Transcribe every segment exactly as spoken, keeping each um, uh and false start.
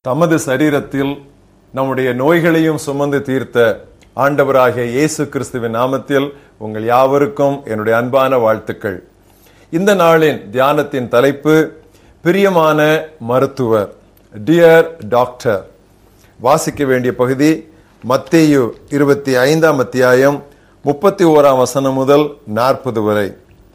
தமது சரீரத்தில் நம்முடைய நோய்களையும் சுமந்து தீர்த்த ஆண்டவராகிய இயேசு கிறிஸ்துவின் நாமத்தில் உங்கள் யாவருக்கும் என்னுடைய அன்பான வாழ்த்துக்கள். இந்த நாளின் தியானத்தின் தலைப்பு பிரியமான மருத்துவர், டியர் டாக்டர். வாசிக்க வேண்டிய பகுதி மத்தேயு இருபத்தி ஐந்தாம் அத்தியாயம் முப்பத்தி ஓராம் வசனம் முதல் நாற்பது வரை.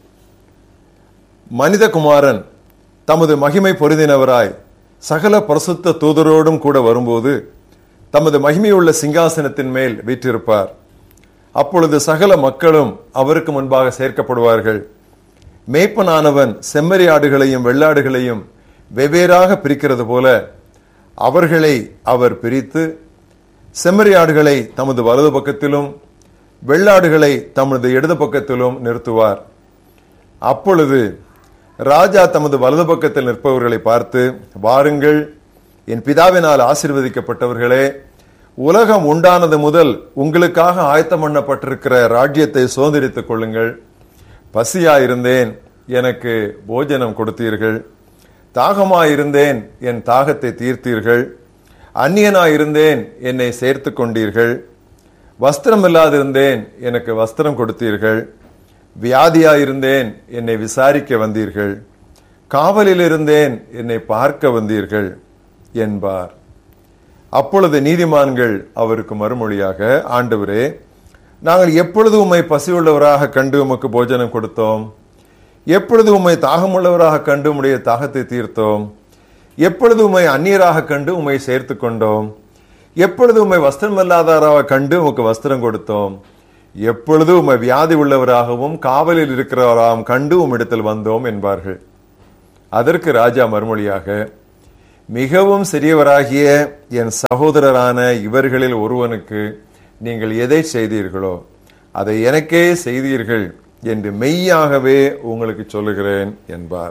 மனிதகுமாரன் தமது மகிமை பொருந்தினவராய் சகல பரிசுத்த தூதரோடும் கூட வரும்போது தமது மகிமையுள்ள சிங்காசனத்தின் மேல் வீற்றிருப்பார். அப்பொழுது சகல மக்களும் அவருக்கு முன்பாக சேர்க்கப்படுவார்கள். மேய்ப்பனானவன் செம்மறியாடுகளையும் வெள்ளாடுகளையும் வெவ்வேறாக பிரிக்கிறது போல அவர்களை அவர் பிரித்து செம்மறியாடுகளை தமது வலது பக்கத்திலும் வெள்ளாடுகளை தமது இடது பக்கத்திலும் நிறுத்துவார். அப்பொழுது ராஜா தமது வலது பக்கத்தில் நிற்பவர்களை பார்த்து, வாருங்கள், என் பிதாவினால் ஆசீர்வதிக்கப்பட்டவர்களே, உலகம் உண்டானது முதல் உங்களுக்காக ஆயத்தம் பண்ணப்பட்டிருக்கிற ராஜ்யத்தை சுதந்திரித்துக் கொள்ளுங்கள். பசியாயிருந்தேன், எனக்கு போஜனம் கொடுத்தீர்கள். தாகமாயிருந்தேன், என் தாகத்தை தீர்த்தீர்கள். அந்நியனாயிருந்தேன், என்னை சேர்த்து கொண்டீர்கள். வஸ்திரம் இல்லாதிருந்தேன், எனக்கு வஸ்திரம் கொடுத்தீர்கள். வியாதியாயிருந்தேன், என்னை விசாரிக்க வந்தீர்கள். காவலில் இருந்தேன், என்னை பார்க்க வந்தீர்கள் என்பார். அப்பொழுது நீதிமான்கள் அவருக்கு மறுமொழியாக, ஆண்டவரே, நாங்கள் எப்பொழுது உம்மை பசியுள்ளவராக கண்டு உமக்கு போஜனம் கொடுத்தோம்? எப்பொழுது உம்மை தாகமுள்ளவராக கண்டு உம்முடைய தாகத்தை தீர்த்தோம்? எப்பொழுது உம்மை அந்நியராக கண்டு உம்மை சேர்த்து கொண்டோம்? எப்பொழுது உம்மை வஸ்திரம் இல்லாதவராக கண்டு உமக்கு வஸ்திரம் கொடுத்தோம்? எப்பொழுது உம்மை வியாதி உள்ளவராகவும் காவலில் இருக்கிறவராகவும் கண்டு உம்மிடத்தில் வந்தோம் என்பார்கள். அதற்கு ராஜா மறுமொழியாக, மிகவும் சிறியவராகிய என் சகோதரரான இவர்களில் ஒருவனுக்கு நீங்கள் எதை செய்தீர்களோ அதை எனக்கே செய்தீர்கள் என்று மெய்யாகவே உங்களுக்கு சொல்லுகிறேன் என்பார்.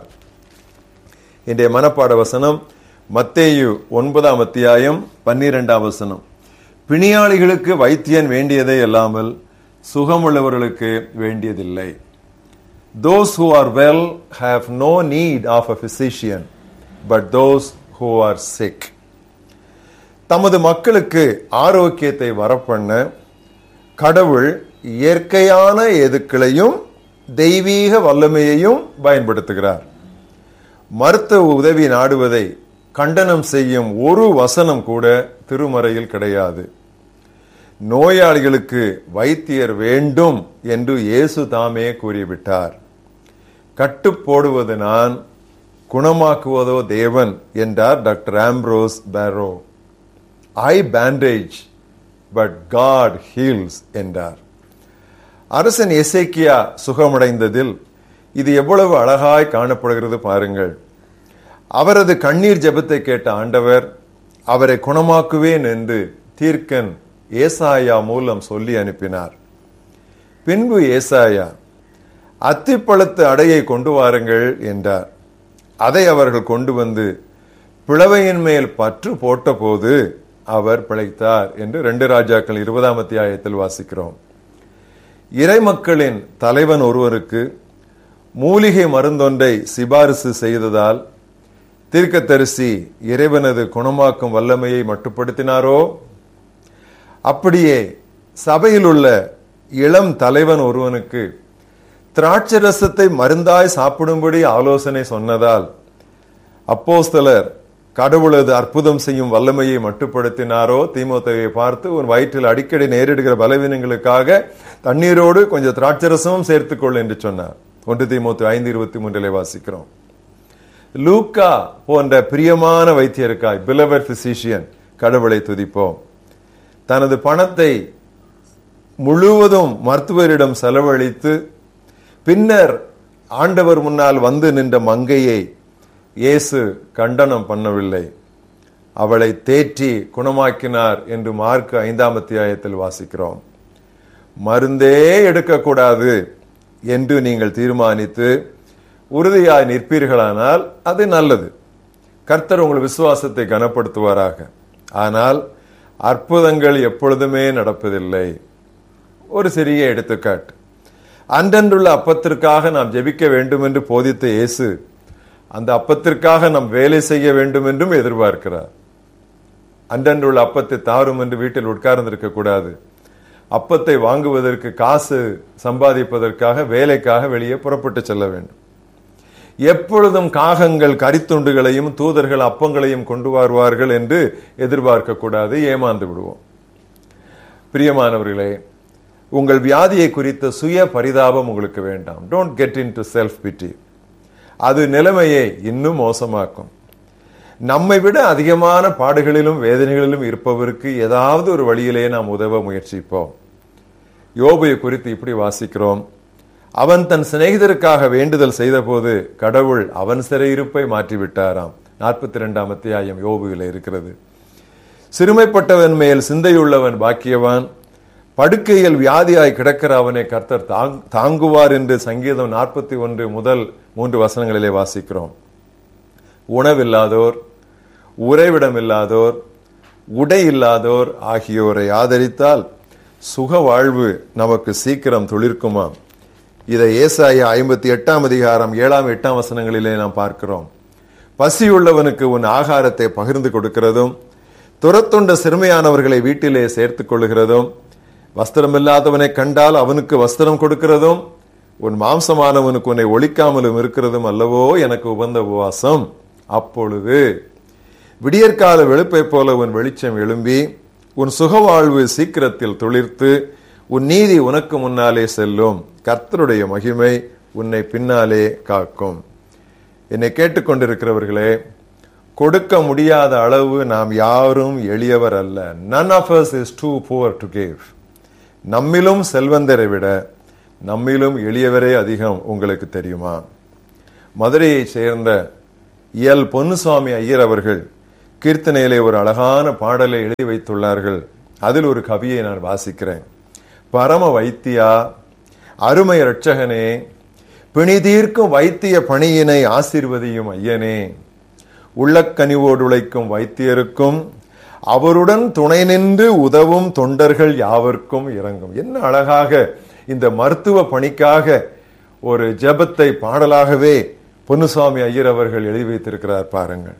இன்றைய மனப்பாட வசனம் மத்தேயு ஒன்பதாம் அத்தியாயம் பன்னிரெண்டாம் வசனம். பிணியாளிகளுக்கு வைத்தியன் வேண்டியதே அல்லாமல் சுகமுள்ளவர்களுக்கு வேண்டியதில்லை. Those who are well have no need of a physician, but those who are sick. தமது மக்களுக்கு ஆரோக்கியத்தை வரப்பண்ண கடவுள் இயற்கையான எதுக்களையும் தெய்வீக வல்லமையையும் பயன்படுத்துகிறார். மருத்துவ உதவி நாடுவதை கண்டனம் செய்யும் ஒரு வசனம் கூட திருமறையில் கிடையாது. நோயாளிகளுக்கு வைத்தியர் வேண்டும் என்று இயேசு தாமே கூறிவிட்டார். கட்டு போடுவது நான், குணமாக்குவதோ தேவன் என்றார் doctor Ambrose borrow. I bandage but God heels என்றார். அரசன் எசேக்கியா சுகமடைந்ததில் இது எவ்வளவு அழகாய் காணப்படுகிறது பாருங்கள். அவரது கண்ணீர் ஜெபத்தை கேட்ட ஆண்டவர் அவரை குணமாக்குவேன் என்று தீர்க்கன் ஏசாயா மூலம் சொல்லி அனுப்பினார். பின்பு ஏசாயா, அத்திப்பழத்து அடையை கொண்டு வாருங்கள் என்றார். அதை அவர்கள் கொண்டு வந்து பிளவையின் மேல் பற்று போட்ட போது அவர் பிழைத்தார் என்று ரெண்டு ராஜாக்கள் இருபதாம் அத்தியாயத்தில் வாசிக்கிறோம். இறைமக்களின் தலைவன் ஒருவருக்கு மூலிகை மருந்தொன்றை சிபாரிசு செய்ததால் தீர்க்கதரிசி இறைவனது குணமாக்கும் வல்லமையை மட்டுப்படுத்தினாரோ? அப்படியே சபையில் உள்ள இளம் தலைவன் ஒருவனுக்கு திராட்சரசத்தை மருந்தாய் சாப்பிடும்படி ஆலோசனை சொன்னதால் அப்போஸ்தலர் கடவுளது அற்புதம் செய்யும் வல்லமையை மட்டுப்படுத்தினாரோ? தீமோத்தேயுவை பார்த்து, உன் வயிற்றில் அடிக்கடி நேரிடுகிற பலவீனங்களுக்காக தண்ணீரோடு கொஞ்சம் திராட்சரசமும் சேர்த்துக்கொள் என்று சொன்னார். ஒன்று தீமோத்தேயு ஐந்து இருபத்தி மூன்றிலே வாசிக்கிறோம். லூக்கா போன்ற பிரியமான வைத்தியருக்காய், பிலவட் பிசிஷியன், கடவுளை துதிப்போம். தனது பணத்தை முழுவதும் மருத்துவரிடம் செலவழித்து பின்னர் ஆண்டவர் முன்னால் வந்து நின்ற மங்கையை இயேசு கண்டனம் பண்ணவில்லை, அவளை தேற்றி குணமாக்கினார் என்று மார்க் ஐந்தாம் அத்தியாயத்தில் வாசிக்கிறோம். மருந்தே எடுக்கக்கூடாது என்று நீங்கள் தீர்மானித்து உறுதியாய் நிற்பீர்களானால் அது நல்லது. கர்த்தர் உங்கள் விசுவாசத்தை கனப்படுத்துவாராக. ஆனால் அற்புதங்கள் எப்பொழுதுமே நடப்பதில்லை. ஒரு சிறிய எடுத்துக்காட்டு. அன்றன்றுள்ள அப்பத்திற்காக நாம் ஜெபிக்க வேண்டும் என்று போதித்த இயேசு அந்த அப்பத்திற்காக நாம் வேலை செய்ய வேண்டும் என்றும் எதிர்பார்க்கிறார். அன்றன்றுள்ள அப்பத்தை தாரும் என்று வீட்டில் உட்கார்ந்திருக்க கூடாது. அப்பத்தை வாங்குவதற்கு, காசு சம்பாதிப்பதற்காக, வேலைக்காக வெளியே புறப்பட்டு செல்ல வேண்டும். எப்பொழுதும் காகங்கள் கரித்துண்டுகளையும் தூதர்கள் அப்பங்களையும் கொண்டு வருவார்கள் என்று எதிர்பார்க்க கூடாது, ஏமாந்து விடுவோம். பிரியமானவர்களே, உங்கள் வியாதியை குறித்த சுய பரிதாபம் உங்களுக்கு வேண்டாம். Don't get in to self பிட்டி. அது நிலைமையை இன்னும் மோசமாக்கும். நம்மை விட அதிகமான பாடுகளிலும் வேதனைகளிலும் இருப்பவருக்கு ஏதாவது ஒரு வழியிலே நாம் உதவ முயற்சிப்போம். யோபை குறித்து இப்படி வாசிக்கிறோம். அவன் தன் சிநேகிதருக்காக வேண்டுதல் செய்த போது கடவுள் அவன் சிறையிருப்பை மாற்றிவிட்டாராம். நாற்பத்தி இரண்டாம் அத்தியாயம் யோபுவில் இருக்கிறது. சிறுமைப்பட்டவன் மேல் சிந்தையுள்ளவன் பாக்கியவான், படுக்கையில் வியாதியாய் கிடக்கிற அவனை கர்த்தர் தாங்குவார் என்று சங்கீதம் நாற்பத்தி ஒன்று முதல் மூன்று வசனங்களிலே வாசிக்கிறோம். உணவில்லாதோர், உறைவிடமில்லாதோர், உடை இல்லாதோர் ஆகியோரை ஆதரித்தால் சுக வாழ்வு நமக்கு சீக்கிரம் துளிர்க்குமாம். இதை ஏசாயா ஐம்பத்தி எட்டாம் அதிகாரம் ஏழாம் எட்டாம் வசனங்களிலே நாம் பார்க்கிறோம். பசியுள்ளவனுக்கு உன் ஆகாரத்தை பகிர்ந்து கொடுக்கிறதும், துரத்துண்ட சிறுமையானவர்களை வீட்டிலே சேர்த்துக் கொள்கிறதும், வஸ்திரமில்லாதவனை கண்டால் அவனுக்கு வஸ்திரம் கொடுக்கிறதும், உன் மாம்சமானவனுக்கு உன்னை ஒழிக்காமலும் இருக்கிறதும் அல்லவோ எனக்கு உகந்த உபவாசம். அப்பொழுது விடியற்கால வெளுப்பை போல உன் வெளிச்சம் எழும்பி உன் சுகவாழ்வு சீக்கிரத்தில் துளிர்த்து உன் நீதி உனக்கு முன்னாலே செல்லும். கர்த்தருடைய மகிமை உன்னை பின்னாலே காக்கும். என்னை கேட்டுக்கொண்டிருக்கிறவர்களே, கொடுக்க முடியாத அளவு நாம் யாரும் எளியவர் அல்ல. None of us is too poor to give. நம்மிலும் செல்வந்தரை விட நம்மிலும் எளியவரே அதிகம். உங்களுக்கு தெரியுமா? மதுரையை சேர்ந்த எல் பொன்னுசாமி ஐயர் அவர்கள் கீர்த்தனையிலே ஒரு அழகான பாடலை எழுதி வைத்துள்ளார்கள். அதில் ஒரு கவியை நான் வாசிக்கிறேன். பரம வைத்தியா, அருமை இரட்சகனே, பிணிதீர்க்கும் வைத்திய பணியினை ஆசீர்வதியும் ஐயனே, உள்ளக்கனிவோடு உழைக்கும் வைத்தியருக்கும் அவருடன் துணை நின்று உதவும் தொண்டர்கள் யாவர்க்கும் இறங்கும். என்ன அழகாக இந்த மருத்துவ பணிக்காக ஒரு ஜெபத்தை பாடலாகவே பொன்னுசாமி ஐயர் அவர்கள் எழுதி வைத்திருக்கிறார் பாருங்கள்.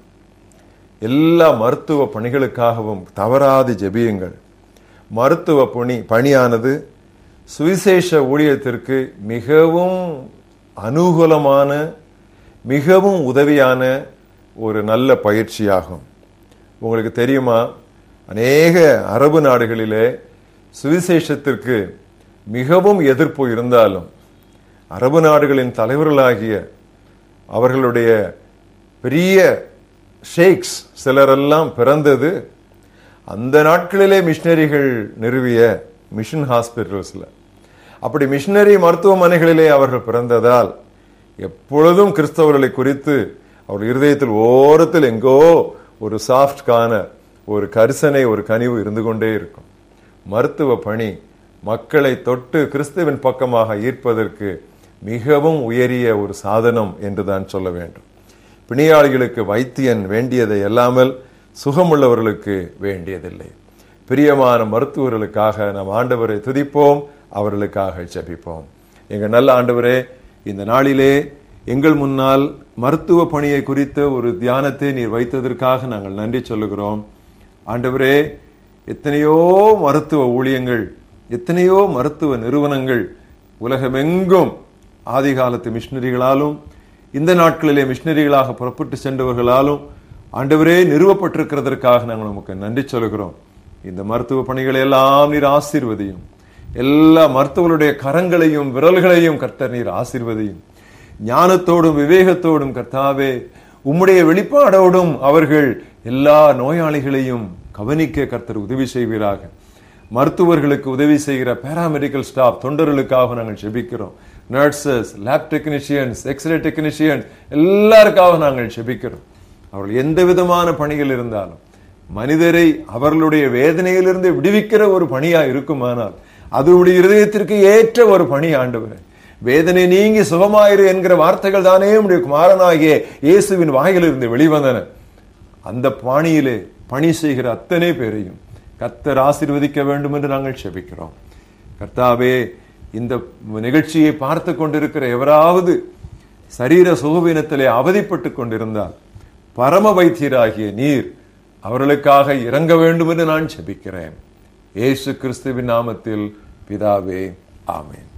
எல்லா மருத்துவ பணிகளுக்காகவும் தவறாது ஜெபியுங்கள். மருத்துவ பணி பணியானது சுவிசேஷ ஊழியத்திற்கு மிகவும் அனுகூலமான, மிகவும் உதவியான ஒரு நல்ல பயிற்சியாகும். உங்களுக்கு தெரியுமா, அநேக அரபு நாடுகளிலே சுவிசேஷத்திற்கு மிகவும் எதிர்ப்பு இருந்தாலும் அரபு நாடுகளின் தலைவர்களாகிய அவர்களுடைய பெரிய ஷேக்ஸ் சிலரெல்லாம் பிறந்தது அந்த நாட்களிலே மிஷனரிகள் நிறுவிய மிஷன் ஹாஸ்பிட்டல்ஸ்ல. அப்படி மிஷனரி மருத்துவமனைகளிலே அவர்கள் பிறந்ததால் எப்பொழுதும் கிறிஸ்தவர்களை குறித்து அவர் இருதயத்தில் ஓரத்தில் எங்கோ ஒரு சாஃப்ட் கார்னர், ஒரு கரிசனை, ஒரு கனிவு இருந்து கொண்டே இருக்கும். மருத்துவ பணி மக்களை தொட்டு கிறிஸ்துவின் பக்கமாக ஈர்ப்பதற்கு மிகவும் உயரிய ஒரு சாதனம் என்றுதான் சொல்ல வேண்டும். பிணியாளிகளுக்கு வைத்தியன் வேண்டியதை அல்லாமல் சுகமுள்ளவர்களுக்கு வேண்டியதில்லை. பிரியமான மருத்துவர்களுக்காக நாம் ஆண்டவரை துதிப்போம், அவர்களுக்காக ஜெபிப்போம். எங்கள் நல்ல ஆண்டவரே, இந்த நாளிலே எங்கள் முன்னால் மருத்துவ பணியை குறித்த ஒரு தியானத்தை நீர் வைத்ததற்காக நாங்கள் நன்றி சொல்லுகிறோம். ஆண்டவரே, எத்தனையோ மருத்துவ ஊழியங்கள், எத்தனையோ மருத்துவ நிறுவனங்கள் உலகமெங்கும் ஆதி காலத்து மிஷனரிகளாலும் இந்த நாட்களிலே மிஷனரிகளாக புறப்பட்டு சென்றவர்களாலும் ஆண்டவரே நிறுவப்பட்டிருக்கிறதற்காக நாங்கள் நமக்கு நன்றி சொல்கிறோம். இந்த மருத்துவ பணிகளை எல்லாம் நீர் ஆசீர்வதியும். எல்லா மருத்துவர்களுடைய கரங்களையும் விரல்களையும் கர்த்தர் நீர் ஆசீர்வதியும். ஞானத்தோடும் விவேகத்தோடும் கர்த்தாவே உம்முடைய வெளிப்பாடோடும் அவர்கள் எல்லா நோயாளிகளையும் கவனிக்க கர்த்தர் உதவி செய்வீராக. மருத்துவர்களுக்கு உதவி செய்கிற பாராமெடிக்கல் ஸ்டாஃப் தொண்டர்களுக்காக நாங்கள் ஜெபிக்கிறோம். Nurses, lab technicians, x ray technicians எல்லாருக்காக நாங்கள் ஜெபிக்கிறோம். அவர்கள் எந்த விதமான பணிகள் இருந்தாலும் மனிதரை அவர்களுடைய வேதனையிலிருந்து விடுவிக்கிற ஒரு பணியா இருக்குமானால் அதனுடைய இருதயத்திற்கு ஏற்ற ஒரு பணி ஆண்டவரே. வேதனை நீங்கி சுகமாயிரு என்கிற வார்த்தைகள் தானே உடைய குமாரனாகிய இயேசுவின் வாயிலிருந்து வெளிவந்தன. அந்த பாணியிலே பணி செய்கிற அத்தனை பேரையும் கர்த்தர் ஆசீர்வதிக்க வேண்டும் என்று நாங்கள் ஜெபிக்கிறோம். கர்த்தாவே, இந்த நிகழ்ச்சியை பார்த்து கொண்டிருக்கிற எவராவது சரீர சுகவீனத்திலே அவதிப்பட்டு கொண்டிருந்தால் பரம வைத்தியராகிய நீர் அவர்களுக்காக இறங்க வேண்டும் என்று நான் ஜெபிக்கிறேன். இயேசு கிறிஸ்துவின் நாமத்தில் பிதாவே, ஆமென்.